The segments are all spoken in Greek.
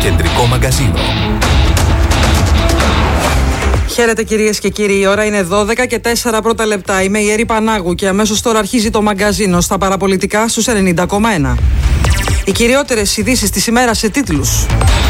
Κεντρικό Μαγκαζίνο. Χαίρετε κυρίες και κύριοι, η ώρα είναι 12 και 4 πρώτα λεπτά. Είμαι η Έρη Πανάγου και αμέσως τώρα αρχίζει το μαγκαζίνο στα παραπολιτικά στους 90,1. Οι κυριότερες ειδήσεις της ημέρας σε τίτλους.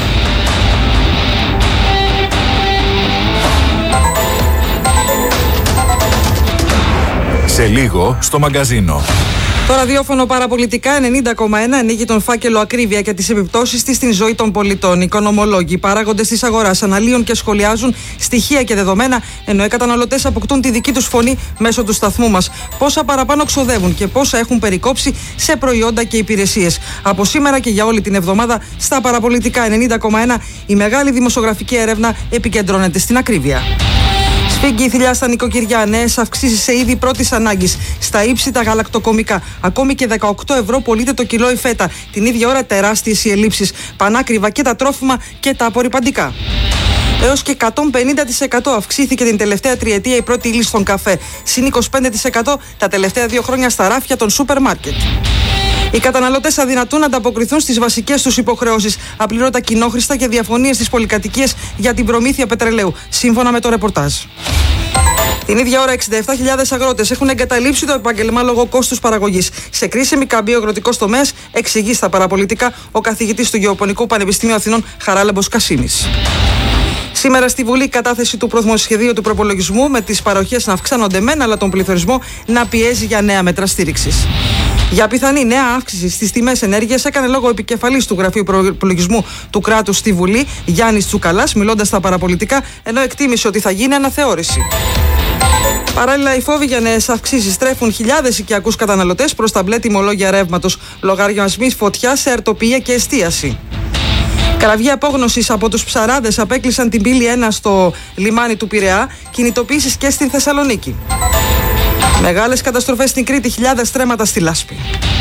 Σε λίγο στο μαγκαζίνο. Το ραδιόφωνο παραπολιτικά 90,1 ανοίγει τον φάκελο ακρίβεια και τις επιπτώσεις της στην ζωή των πολιτών. Οι οικονομολόγοι, παράγοντες της αγοράς αναλύουν και σχολιάζουν στοιχεία και δεδομένα, ενώ οι καταναλωτές αποκτούν τη δική τους φωνή μέσω του σταθμού μας. Πόσα παραπάνω ξοδεύουν και πόσα έχουν περικόψει σε προϊόντα και υπηρεσίες. Από σήμερα και για όλη την εβδομάδα στα παραπολιτικά 90,1 η μεγάλη δημοσιογραφική έρευνα επικεντρώνεται στην ακρίβεια. Σφίγγει η θηλιά στα νοικοκυριά, νέες αυξήσεις σε είδη πρώτης ανάγκης, στα ύψη τα γαλακτοκομικά. Ακόμη και 18 ευρώ πωλείται το κιλό η φέτα. Την ίδια ώρα τεράστιες οι ελλείψεις. Πανάκριβα και τα τρόφιμα και τα απορρυπαντικά. Έως και 150% αυξήθηκε την τελευταία τριετία η πρώτη ύλη στον καφέ. Συν 25% τα τελευταία 2 χρόνια στα ράφια των σούπερ μάρκετ. Οι καταναλωτές αδυνατούν να ανταποκριθούν στις βασικές τους υποχρεώσεις, απλήρωτα κοινόχρηστα και διαφωνίες στις πολυκατοικίες για την προμήθεια πετρελαίου, σύμφωνα με το ρεπορτάζ. Την ίδια ώρα, 67.000 αγρότες έχουν εγκαταλείψει το επάγγελμα λόγω κόστους παραγωγής. Σε κρίσιμη καμπή ο αγροτικός τομέας, εξηγεί στα παραπολιτικά ο καθηγητής του Γεωπονικού Πανεπιστημίου Αθηνών Χαράλαμπος Κασίμης. Σήμερα στη Βουλή, κατάθεση του προμοσχεδίου του προπολογισμού, με τις παροχές να αυξάνονται μεν, αλλά τον πληθωρισμό να πιέζει για νέα μέτρα στήριξης. Για πιθανή νέα αύξηση στις τιμές ενέργειας έκανε λόγο ο επικεφαλής του Γραφείου Προπολογισμού του Κράτους στη Βουλή, Γιάννης Τσουκαλάς, μιλώντας στα παραπολιτικά, ενώ εκτίμησε ότι θα γίνει αναθεώρηση. Παράλληλα, οι φόβοι για νέες αυξήσεις τρέφουν χιλιάδες οικιακούς καταναλωτές προς τα μπλε τιμολόγια ρεύματος, λογαριασμοί φωτιά σε αρτοπία και εστίαση. Κραυγή απόγνωσης από τους ψαράδες απέκλεισαν την πύλη 1 στο λιμάνι του Πειραιά, κινητοποίησεις και στην Θεσσαλονίκη. Μεγάλες καταστροφές στην Κρήτη, χιλιάδες στρέμματα στη Λάσπη.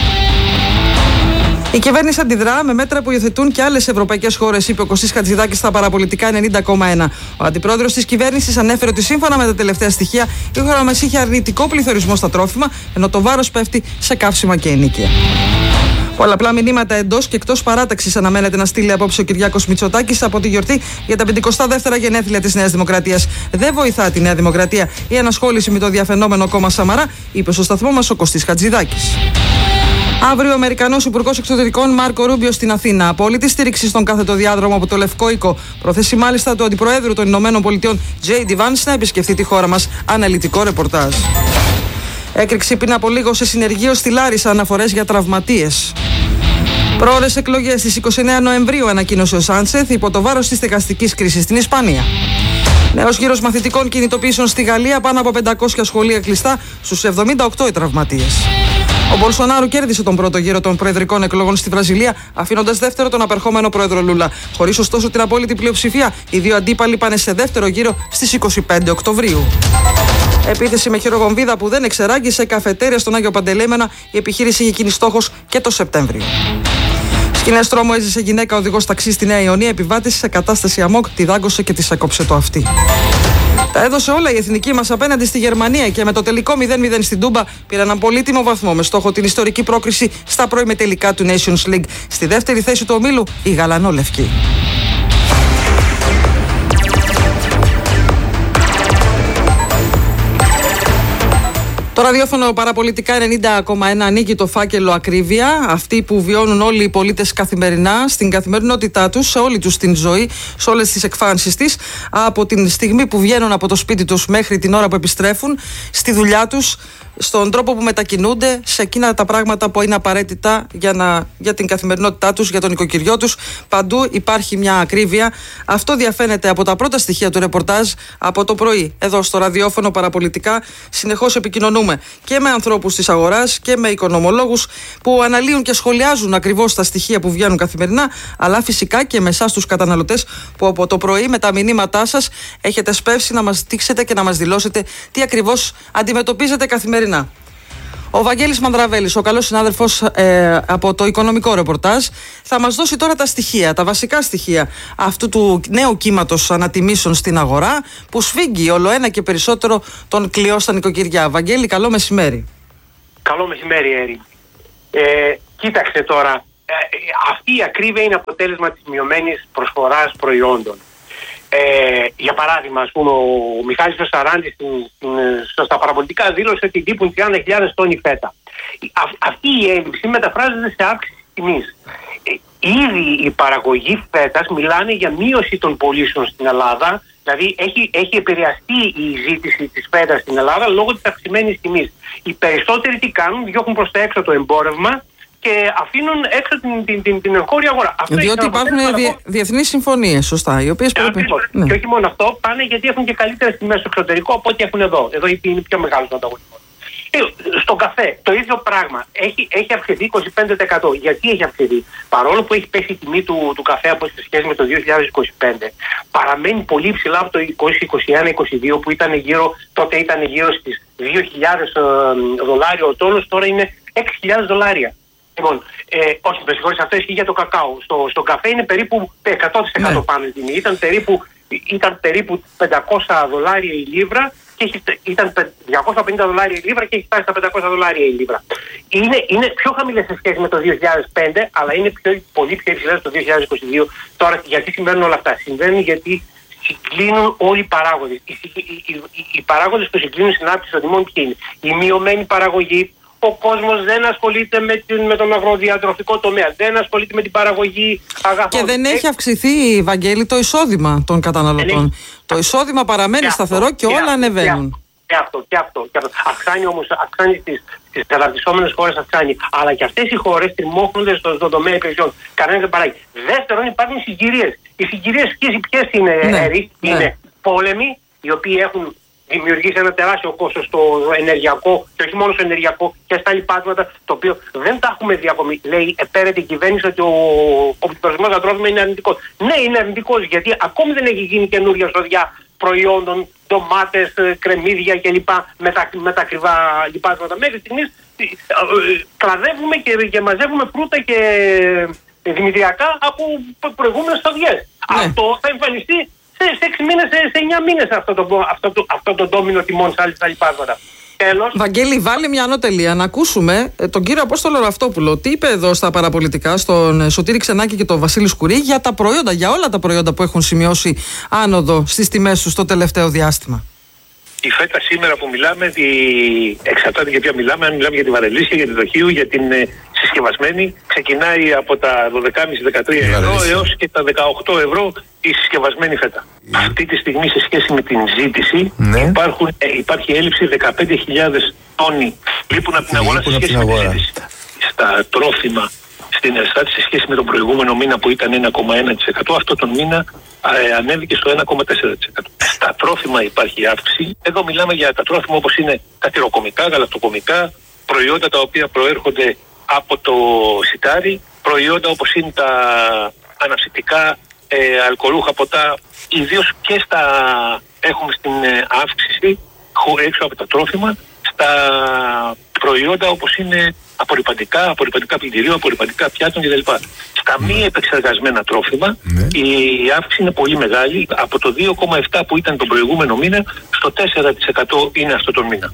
Η κυβέρνηση αντιδρά με μέτρα που υιοθετούν και άλλες ευρωπαϊκές χώρες, είπε ο Κωστής Χατζηδάκης στα παραπολιτικά 90,1. Ο αντιπρόεδρος της κυβέρνησης ανέφερε ότι σύμφωνα με τα τελευταία στοιχεία η χώρα μας είχε αρνητικό πληθωρισμό στα τρόφιμα, ενώ το βάρος πέφτει σε καύσιμα και ενοίκια. Πολλαπλά μηνύματα εντός και εκτός παράταξης αναμένεται να στείλει απόψε ο Κυριάκος Μητσοτάκης από τη γιορτή για τα 52η γενέθλια της Νέας Δημοκρατίας. Δεν βοηθά τη Νέα Δημοκρατία η ενασχόληση με το διαφαινόμενο κόμμα Σαμαρά, είπε στο σταθμό μας ο Κωστής Χατζηδάκης. Αύριο ο Αμερικανός Υπουργός Εξωτερικών Μάρκο Ρούμπιο στην Αθήνα. Απόλυτη στήριξη στον κάθετο διάδρομο από το Λευκό Οίκο. Πρόθεση μάλιστα του Αντιπροέδρου των Ηνωμένων Πολιτειών J.D. Vance να επισκεφθεί τη χώρα μας. Αναλυτικό ρεπορτάζ. Έκρηξη πριν από λίγο σε συνεργείο στη Λάρισα, αναφορές για τραυματίες. Πρόορες εκλογές στις 29 Νοεμβρίου, ανακοίνωσε ο Σάντσεθ υπό το βάρος της στεγαστικής κρίσης στην Ισπανία. Νέος γύρος μαθητικών κινητοποιήσεων στη Γαλλία, πάνω από 500 σχολεία κλειστά, στους 78 οι τραυματίες. Ο Μπολσονάρου κέρδισε τον πρώτο γύρο των προεδρικών εκλογών στη Βραζιλία, αφήνοντας δεύτερο τον απερχόμενο πρόεδρο Λούλα. Χωρίς ωστόσο την απόλυτη πλειοψηφία, οι δύο αντίπαλοι πάνε σε δεύτερο γύρο στις 25 Οκτωβρίου. Επίθεση με χειροβομβίδα που δεν εξεράγγισε καφετέρια στον Άγιο Παντελεήμενα, η επιχείρηση είχε γίνει στόχος και το Σεπτέμβριο. Σκηνές τρόμου έζησε γυναίκα οδηγός ταξί στη Νέα Ιωνία, επιβάτης σε κατάσταση αμόκ, τη δάγκωσε και της έκοψε το αυτί. Τα έδωσε όλα η εθνική μας απέναντι στη Γερμανία και με το τελικό 0-0 στην Τούμπα πήρε έναν πολύτιμο βαθμό με στόχο την ιστορική πρόκριση στα πρώιμετελικά του Nations League. Στη δεύτερη θέση του ομίλου η γαλανόλευκη. Το ραδιόφωνο παραπολιτικά 90,1 ανοίγει το φάκελο ακρίβεια, αυτοί που βιώνουν όλοι οι πολίτες καθημερινά, στην καθημερινότητά τους, σε όλη τους την ζωή, σε όλες τις εκφάνσεις της, από την στιγμή που βγαίνουν από το σπίτι τους μέχρι την ώρα που επιστρέφουν, στη δουλειά τους, στον τρόπο που μετακινούνται, σε εκείνα τα πράγματα που είναι απαραίτητα για την καθημερινότητά τους, για τον οικοκυριό τους. Παντού υπάρχει μια ακρίβεια. Αυτό διαφαίνεται από τα πρώτα στοιχεία του ρεπορτάζ από το πρωί. Εδώ στο ραδιόφωνο παραπολιτικά συνεχώς επικοινωνούμε και με ανθρώπους της αγοράς και με οικονομολόγους που αναλύουν και σχολιάζουν ακριβώς τα στοιχεία που βγαίνουν καθημερινά, αλλά φυσικά και με εσάς τους καταναλωτές που από το πρωί με τα μηνύματά σας έχετε σπεύσει να μας δείξετε και να μας δηλώσετε τι ακριβώς αντιμετωπίζετε καθημερινά. Ο Βαγγέλης Μανδραβέλης, ο καλός συνάδελφος από το οικονομικό ρεπορτάζ, θα μας δώσει τώρα τα στοιχεία, τα βασικά στοιχεία αυτού του νέου κύματος ανατιμήσεων στην αγορά που σφίγγει όλο ένα και περισσότερο τον κλειό στα νοικοκυριά. Βαγγέλη, καλό μεσημέρι. Καλό μεσημέρι, Έρη. Κοίταξε τώρα, αυτή η ακρίβεια είναι αποτέλεσμα της μειωμένης προσφοράς προϊόντων. Για παράδειγμα, ας πούμε, ο Μιχάλης ο Σαράντης στα παραπολιτικά δήλωσε ότι λείπουν 30.000 τόνοι φέτα. Αυτή η έλλειψη μεταφράζεται σε αύξηση τιμής. Ήδη η παραγωγή φέτας μιλάνε για μείωση των πωλήσεων στην Ελλάδα, δηλαδή έχει επηρεαστεί η ζήτηση της φέτας στην Ελλάδα λόγω της αυξημένης τιμής. Οι περισσότεροι τι κάνουν, διώχνουν προς τα έξω το εμπόρευμα και αφήνουν έξω την εγχώρια αγορά. Διότι υπάρχουν διεθνείς συμφωνίες, σωστά, οι οποίες πρέπει... Ναι. Και όχι μόνο αυτό, πάνε γιατί έχουν και καλύτερες τιμές στο εξωτερικό από ό,τι έχουν εδώ. Εδώ είναι πιο μεγάλος ανταγωνισμός. Στον καφέ το ίδιο πράγμα. Έχει αυξηθεί 25%. Γιατί έχει αυξηθεί? Παρόλο που έχει πέσει η τιμή του καφέ από σε σχέση με το 2025, παραμένει πολύ ψηλά από το 2021-2022 που τότε ήταν γύρω στις $2.000 ο τόνος, τώρα είναι $6.000. Λοιπόν, όχι, με συγχωρείτε, αυτό ισχύει για το κακάο. Στο καφέ είναι περίπου 100% πάνω η τιμή. Ήταν περίπου $500 η λίβρα και ήταν $250 η λίβρα και έχει φτάσει στα $500 η λίβρα. Είναι πιο χαμηλές σε σχέση με το 2005, αλλά είναι πολύ πιο υψηλές το 2022. Τώρα, γιατί συμβαίνουν όλα αυτά? Συμβαίνουν γιατί συγκλίνουν όλοι οι παράγοντες. Οι παράγοντες που συγκλίνουν στην αύξηση των τιμών ποιοι είναι? Η μειωμένη παραγωγή. Ο κόσμος δεν ασχολείται με τον αγροδιατροφικό τομέα, δεν ασχολείται με την παραγωγή αγαθών. Και δεν έχει αυξηθεί, Βαγγέλη, το εισόδημα των καταναλωτών. Το εισόδημα παραμένει σταθερό και όλα ανεβαίνουν. Και αυτό. Αυξάνει στις καταρτισόμενες χώρες, αυξάνει. Αλλά και αυτές οι χώρες τριμώχνονται στον τομέα υπηρεσιών. Κανένα δεν παράγει. Δεύτερον, υπάρχουν συγκυρίες. Οι συγκυρίες ποιες είναι, είναι πόλεμοι, οι οποίοι έχουν δημιουργήσει ένα τεράστιο κόστος στο ενεργειακό και όχι μόνο στο ενεργειακό και στα λοιπάσματα, το οποίο δεν τα έχουμε δει ακόμη. Λέει, επέρεται η κυβέρνηση ότι ο πληθωρισμός στα τρόφιμα είναι αρνητικός. Ναι, είναι αρνητικός, γιατί ακόμη δεν έχει γίνει καινούργια σοδιά προϊόντων, ντομάτες, κρεμμύδια κλπ. Με τα ακριβά λοιπάσματα. Μέχρι στιγμής κλαδεύουμε και μαζεύουμε φρούτα και δημητριακά από προηγούμενες σοδιές. Ναι. Αυτό θα εμφανιστεί σε 6 μήνες, σε 9 μήνες αυτό το ντόμινο τιμών στα λοιπάσματα. Τέλος. Βαγγέλη, βάλει μια ανώτελεια να ακούσουμε τον κύριο Απόστολο Ραυτόπουλο. Τι είπε εδώ στα παραπολιτικά, στον Σωτήρη Ξενάκη και τον Βασίλη Σκουρί, για τα προϊόντα, για όλα τα προϊόντα που έχουν σημειώσει άνοδο στις τιμές τους το τελευταίο διάστημα. Η φέτα σήμερα που μιλάμε, εξαρτάται για ποια μιλάμε, αν μιλάμε για τη βαρελίσια, για τη δοχείου, για την συσκευασμένη, ξεκινάει από τα 12,5-13 ευρώ έως και τα 18 ευρώ η συσκευασμένη φέτα. Αυτή τη στιγμή σε σχέση με την ζήτηση υπάρχει έλλειψη 15.000 τόνοι λείπουν από την αγορά σε σχέση με τη ζήτηση. Στα τρόφιμα στην Ελστάτ σε σχέση με τον προηγούμενο μήνα που ήταν 1,1%, αυτό τον μήνα ανέβηκε στο 1,4%. Στα τρόφιμα υπάρχει αύξηση. Εδώ μιλάμε για τα τρόφιμα όπως είναι τα τυροκομικά, γαλακτοκομικά, προϊόντα τα οποία προέρχονται από το σιτάρι, προϊόντα όπως είναι τα αναψυκτικά, αλκοολούχα ποτά, ιδίως και έχουμε στην αύξηση έξω από τα τρόφιμα, στα προϊόντα όπως είναι απορρυπαντικά πλυντηρίου, απορρυπαντικά πιάτων κτλ. Στα μη επεξεργασμένα τρόφιμα η αύξηση είναι πολύ μεγάλη, από το 2,7 που ήταν τον προηγούμενο μήνα στο 4% είναι αυτό τον μήνα.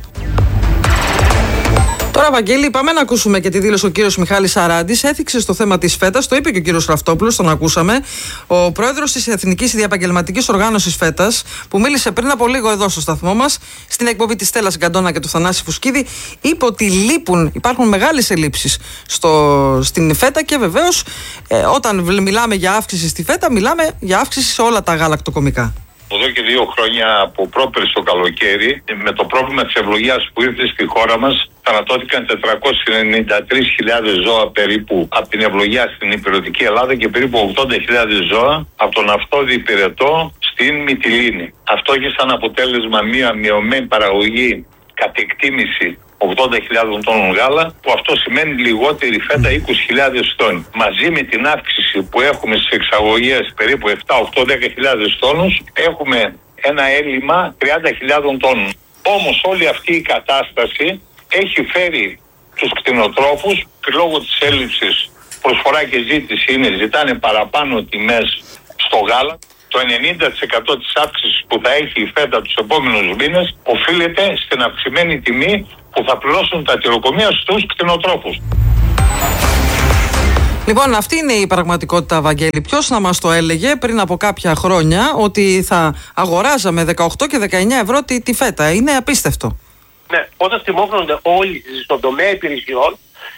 Τώρα, Βαγγέλη, πάμε να ακούσουμε και τη δήλωση ο κύριος Μιχάλης Σαράντης. Έθιξε στο θέμα της φέτας, το είπε και ο κύριος Ραυτόπουλος, τον ακούσαμε. Ο πρόεδρος της Εθνικής Διαπαγγελματικής Οργάνωσης Φέτας, που μίλησε πριν από λίγο εδώ στο σταθμό μας, στην εκπομπή της Στέλλας Γκαντώνα και του Θανάση Φουσκίδη, είπε ότι υπάρχουν μεγάλες ελλείψεις στην φέτα και βεβαίως όταν μιλάμε για αύξηση στη φέτα, μιλάμε για αύξηση σε όλα τα γαλακτοκομικά. Εδώ και 2 χρόνια που πρόπερσε το καλοκαίρι, με το πρόβλημα της ευλογίας που ήρθε στη χώρα μας, θανατώθηκαν 493.000 ζώα περίπου από την ευλογία στην υπηρετική Ελλάδα και περίπου 80.000 ζώα από τον αυτόδη υπηρετό στην Μυτιλήνη. Αυτό έχει σαν αποτέλεσμα μια μειωμένη παραγωγή κατ' εκτίμηση 80.000 τόνων γάλα, που αυτό σημαίνει λιγότερη φέτα 20.000 τόνοι. Μαζί με την αύξηση που έχουμε στις εξαγωγές περίπου 7-8-10.000 τόνους, έχουμε ένα έλλειμμα 30.000 τόνων. Όμως όλη αυτή η κατάσταση έχει φέρει τους κτηνοτρόφους, λόγω της έλλειψης προσφορά και ζήτηση ζητάνε παραπάνω τιμές στο γάλα. Το 90% της αύξησης που θα έχει η φέτα τους επόμενους μήνες οφείλεται στην αυξημένη τιμή που θα πληρώσουν τα τυροκομεία στους κτηνοτρόφους. Λοιπόν, αυτή είναι η πραγματικότητα, Βαγγέλη. Ποιος να μας το έλεγε πριν από κάποια χρόνια ότι θα αγοράζαμε 18 και 19 ευρώ τη φέτα? Είναι απίστευτο. Ναι, όταν στριμώχνονται όλοι στον τομέα υπηρεσιών,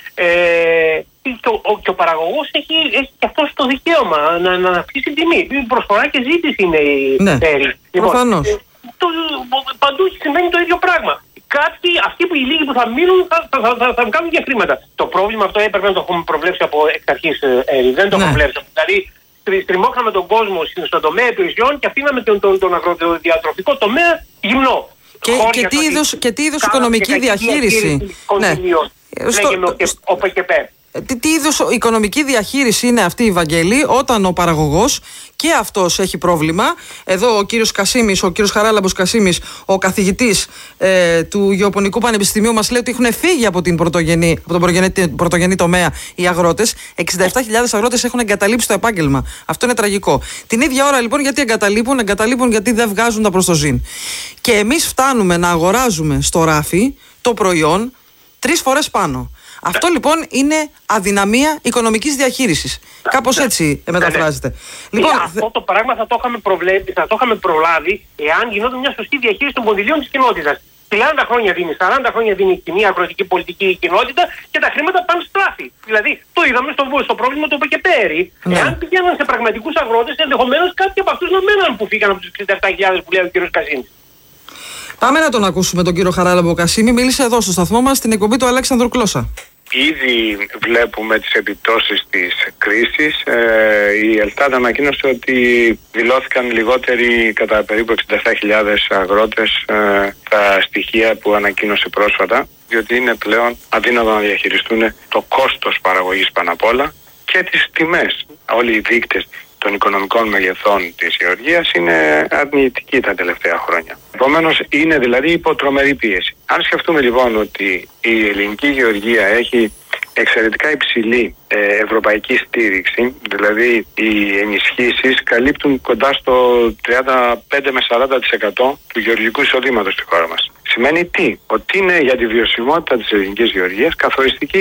και ο παραγωγός έχει και αυτός το δικαίωμα να αυξήσει την τιμή. Η προσφορά και ζήτηση είναι η αίρη. Προφανώς. Παντού σημαίνει το ίδιο πράγμα. Αυτοί που οι λίγοι που θα μείνουν θα κάνουν και χρήματα. Το πρόβλημα αυτό έπρεπε να το έχουμε προβλέψει από εξ αρχής. Δεν το έχουμε προβλέψει. Δηλαδή, στριμώξαμε τον κόσμο στον τομέα υπηρεσιών και αφήναμε τον αγροδιατροφικό τομέα γυμνό. Και τι είδους οικονομική διαχείριση. Τι είδους οικονομική διαχείριση είναι αυτή, η Βαγγέλη, όταν ο παραγωγός και αυτός έχει πρόβλημα? Εδώ ο κύριος Κασίμης, ο κύριος Χαράλαμπος Κασίμης, ο καθηγητής του Γεωπονικού Πανεπιστημίου, μας λέει ότι έχουν φύγει από τον πρωτογενή τομέα οι αγρότες. 67.000 αγρότες έχουν εγκαταλείψει το επάγγελμα. Αυτό είναι τραγικό. Την ίδια ώρα λοιπόν, γιατί εγκαταλείπουν γιατί δεν βγάζουν τα προστοζήν. Και εμείς φτάνουμε να αγοράζουμε στο ράφι το προϊόν 3 φορές πάνω. Αυτό λοιπόν είναι αδυναμία οικονομικής διαχείρισης. Κάπως έτσι μεταφράζεται. Λοιπόν, αυτό το πράγμα θα το είχαμε προβλέψει, θα το είχαμε προλάβει εάν γινόταν μια σωστή διαχείριση των κονδυλίων της κοινότητας. 30 χρόνια δίνει, 40 χρόνια δίνει μια αγροτική πολιτική κοινότητα και τα χρήματα πάνε στράφη. Δηλαδή το είδαμε στο πρόβλημα του ΠΚΠ. Εάν πηγαίναν σε πραγματικούς αγρότες, ενδεχομένως κάποιοι από αυτούς να μέναν που φύγαν από τους 67.000 που λέει ο κ. Κασίμης. Πάμε να τον ακούσουμε τον κύριο Χαράλαμπο Κασίμη. Μίλησε εδώ στο σταθμό μας στην εκπομπή του Αλέξανδρου Κλώσσα. Ήδη βλέπουμε τις επιπτώσεις της κρίσης. Η Ελστάτ ανακοίνωσε ότι δηλώθηκαν λιγότεροι κατά περίπου 67.000 αγρότες τα στοιχεία που ανακοίνωσε πρόσφατα, διότι είναι πλέον αδύνατο να διαχειριστούν το κόστος παραγωγής πάνω απ' όλα και τις τιμές. Όλοι οι δείκτες των οικονομικών μεγεθών της γεωργίας είναι αρνητική τα τελευταία χρόνια. Επομένως είναι δηλαδή υπό τρομερή πίεση. Αν σκεφτούμε λοιπόν ότι η ελληνική γεωργία έχει εξαιρετικά υψηλή ευρωπαϊκή στήριξη, δηλαδή οι ενισχύσεις καλύπτουν κοντά στο 35 με 40% του γεωργικού εισοδήματος στη χώρα μας. Σημαίνει τι? Ότι είναι για τη βιωσιμότητα της ελληνικής γεωργίας καθοριστική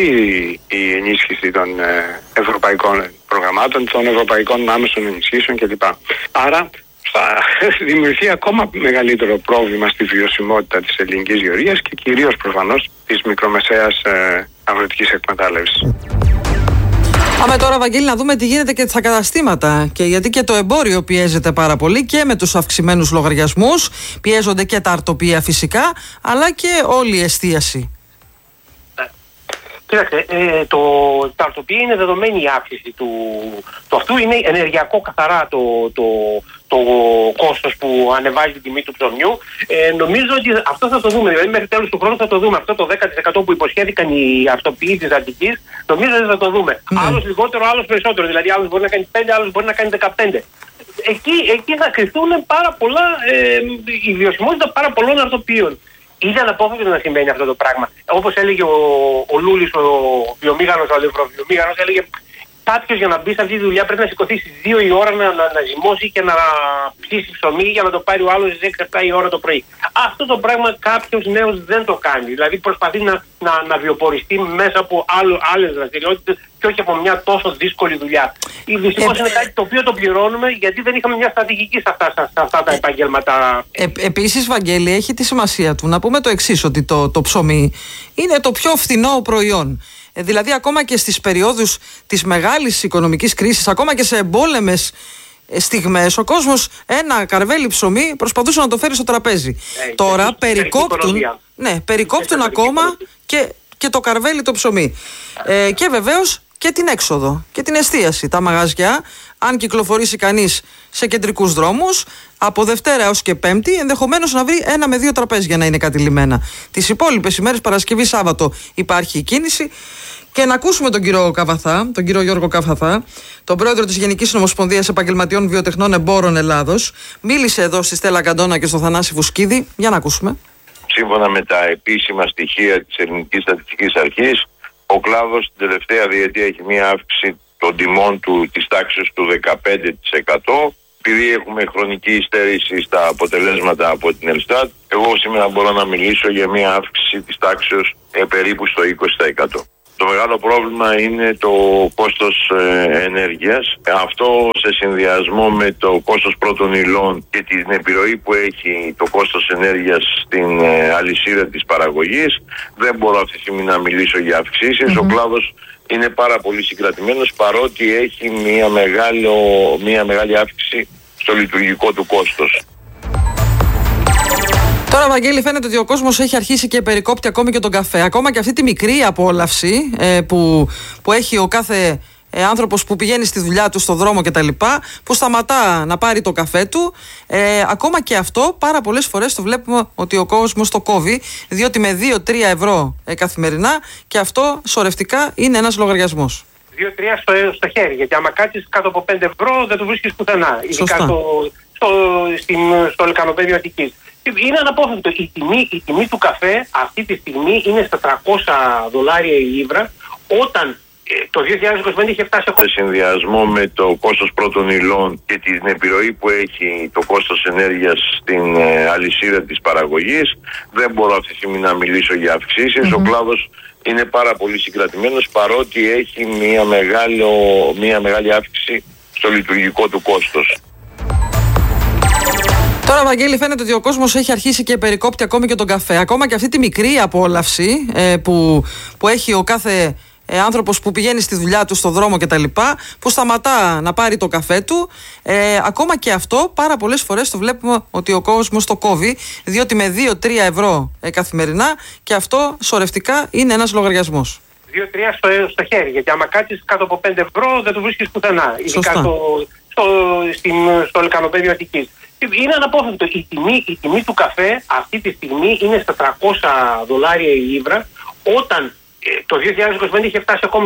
η ενίσχυση των ευρωπαϊκών προγραμμάτων, των ευρωπαϊκών άμεσων ενισχύσεων κλπ. Άρα θα δημιουργηθεί ακόμα μεγαλύτερο πρόβλημα στη βιωσιμότητα της ελληνικής γεωργίας και κυρίως προφανώς της μικρομεσαίας αγροτικής εκμετάλλευσης. Πάμε τώρα, Βαγγέλη, να δούμε τι γίνεται και στα καταστήματα. Και γιατί και το εμπόριο πιέζεται πάρα πολύ και με τους αυξημένους λογαριασμούς. Πιέζονται και τα αρτοπία φυσικά, αλλά και όλη η εστίαση. Κοίταξε, τα αρτοπία είναι δεδομένη η αύξηση του αυτού. Είναι ενεργειακό καθαρά το κόστος που ανεβάζει την τιμή του ψωμιού. Νομίζω ότι αυτό θα το δούμε. Δηλαδή μέχρι τέλος του χρόνου θα το δούμε. Αυτό το 10% που υποσχέθηκαν οι αρτοποιοί της Αττικής, νομίζω ότι θα το δούμε. Άλλος λιγότερο, άλλος περισσότερο. Δηλαδή άλλος μπορεί να κάνει 5, άλλος μπορεί να κάνει 15. Εκεί θα κρυφθούν πάρα πολλά, η βιωσιμότητα πάρα πολλών αρτοποιείων. Είναι αναπόφευκτο να συμβαίνει αυτό το πράγμα. Όπως έλεγε ο Λούλης, ο βιομήχανος, ο αλευροβιομήχανος, έλεγε κάποιος για να μπει σε αυτή τη δουλειά πρέπει να σηκωθεί στις 2 η ώρα να ζυμώσει και να ψήσει ψωμί για να το πάρει ο άλλος στις 6-7 η ώρα το πρωί. Αυτό το πράγμα κάποιος νέος δεν το κάνει. Δηλαδή προσπαθεί να βιοποριστεί μέσα από άλλες δραστηριότητες και όχι από μια τόσο δύσκολη δουλειά. Δυστυχώς είναι κάτι το οποίο το πληρώνουμε γιατί δεν είχαμε μια στρατηγική σε αυτά τα επαγγέλματα. Επίσης, Βαγγέλη, έχει τη σημασία του να πούμε το εξής, ότι το ψωμί είναι το πιο φθηνό προϊόν. Δηλαδή ακόμα και στις περιόδους της μεγάλης οικονομικής κρίσης, ακόμα και σε εμπόλεμες στιγμές, ο κόσμος ένα καρβέλι ψωμί προσπαθούσε να το φέρει στο τραπέζι. Τώρα περικόπτουν ακόμα και το καρβέλι το ψωμί. Και βεβαίως και την έξοδο και την εστίαση. Τα μαγαζιά, αν κυκλοφορήσει κανείς σε κεντρικούς δρόμους, από Δευτέρα έως και Πέμπτη, ενδεχομένως να βρει 1 με 2 τραπέζια να είναι κατηλημένα. Τις υπόλοιπες ημέρες, Παρασκευή, Σάββατο, υπάρχει η κίνηση. Και να ακούσουμε τον κύριο Καβαθά, τον κύριο Γιώργο Καβαθά, τον πρόεδρο της Γενικής Ομοσπονδίας Επαγγελματιών Βιοτεχνών Εμπόρων Ελλάδος. Μίλησε εδώ στη Στέλλα Καντώνα και στο Θανάση Βουσκίδη. Για να ακούσουμε. Σύμφωνα με τα επίσημα στοιχεία της Ελληνικής Στατιστικής Αρχής, ο κλάδος την τελευταία διετία έχει μία αύξηση των τιμών του της τάξης του 15%. Επειδή έχουμε χρονική υστέρηση στα αποτελέσματα από την Ελστάτ, εγώ σήμερα μπορώ να μιλήσω για μία αύξηση της τάξης περίπου στο 20%. Το μεγάλο πρόβλημα είναι το κόστος ενέργειας. Αυτό σε συνδυασμό με το κόστος πρώτων υλών και την επιρροή που έχει το κόστος ενέργειας στην αλυσίδα της παραγωγής, δεν μπορώ αυτή τη στιγμή να μιλήσω για αυξήσεις. Ο κλάδος είναι πάρα πολύ συγκρατημένος, παρότι έχει μια μεγάλη αύξηση στο λειτουργικό του κόστος. Τώρα, Βαγγέλη, φαίνεται ότι ο κόσμος έχει αρχίσει και περικόπτει ακόμη και τον καφέ. Ακόμα και αυτή τη μικρή απόλαυση που έχει ο κάθε άνθρωπος που πηγαίνει στη δουλειά του, στο δρόμο κτλ., που σταματά να πάρει το καφέ του, ακόμα και αυτό πάρα πολλές φορές το βλέπουμε ότι ο κόσμος το κόβει, διότι με 2-3 ευρώ καθημερινά, και αυτό σωρευτικά είναι ένας λογαριασμός. 2-3 στο χέρι, γιατί άμα κάτσεις κάτω από 5 ευρώ δεν το βρίσκεις πουθενά. Ειδικά στο λεκανοπέδιο Αττικής. Είναι αναπόφευκτο. Η τιμή του καφέ αυτή τη στιγμή είναι στα $300 η λίβρα, όταν το 2025 είχε φτάσει ακόμα. Σε συνδυασμό με το κόστος πρώτων υλών και την επιρροή που έχει το κόστος ενέργειας στην αλυσίδα της παραγωγής, δεν μπορώ αυτή τη στιγμή να μιλήσω για αυξήσεις. Ο κλάδος είναι πάρα πολύ συγκρατημένος, παρότι έχει μια μεγάλη αύξηση στο λειτουργικό του κόστος. Τώρα, Βαγγέλη, φαίνεται ότι ο κόσμος έχει αρχίσει και περικόπτει ακόμη και τον καφέ. Ακόμα και αυτή τη μικρή απόλαυση που έχει ο κάθε άνθρωπος που πηγαίνει στη δουλειά του, στο δρόμο κτλ., που σταματά να πάρει το καφέ του, ακόμα και αυτό πάρα πολλές φορές το βλέπουμε ότι ο κόσμος το κόβει, διότι με 2-3 ευρώ καθημερινά, και αυτό σωρευτικά είναι ένας λογαριασμός. 2-3 στο χέρι, γιατί άμα κάτσεις κάτω από 5 ευρώ δεν το βρίσκεις πουθενά. Ειδικά στο λεκανοπέδιο Αττικής. Είναι αναπόφευκτο. Η τιμή του καφέ αυτή τη στιγμή είναι στα $300 η λίβρα, όταν το 2025 είχε φτάσει ακόμα